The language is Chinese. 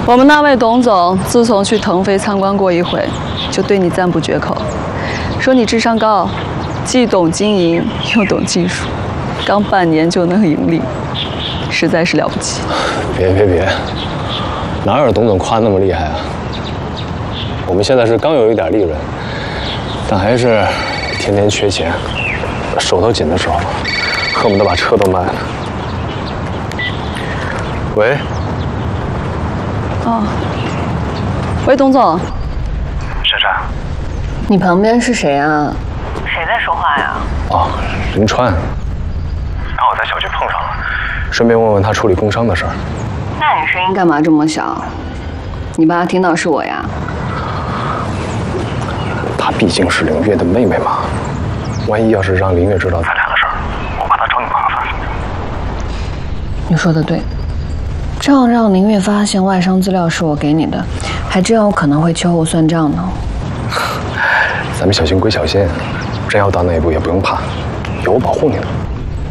我们那位董总自从去腾飞参观过一回，就对你赞不绝口，说你智商高，既懂经营又懂技术，刚半年就能盈利，实在是了不起。 别，哪有董总夸那么厉害啊？我们现在是刚有一点利润，但还是天天缺钱，手头紧的时候，恨不得把车都卖了。喂。 哦，喂，董总。 珊珊。 你旁边是谁啊？ 谁在说话呀？ 哦，林川。刚好在小区碰上了，顺便问问他处理工伤的事儿。 那你声音干嘛这么小？你爸听到是我呀？ 她毕竟是林月的妹妹嘛，万一要是让林月知道咱俩的事儿，我怕她找你麻烦。 你说的对，这样让林月发现外伤资料是我给你的，还真有可能会秋后算账呢。 咱们小心归小心，真要到那一步也不用怕，有我保护你呢。